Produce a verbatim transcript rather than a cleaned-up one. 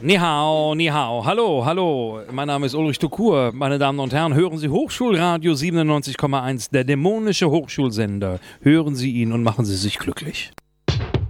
Ni hao, ni hao. Hallo, hallo. Mein Name ist Ulrich Tukur. Meine Damen und Herren, hören Sie Hochschulradio siebenundneunzig Komma eins, der dämonische Hochschulsender. Hören Sie ihn und machen Sie sich glücklich.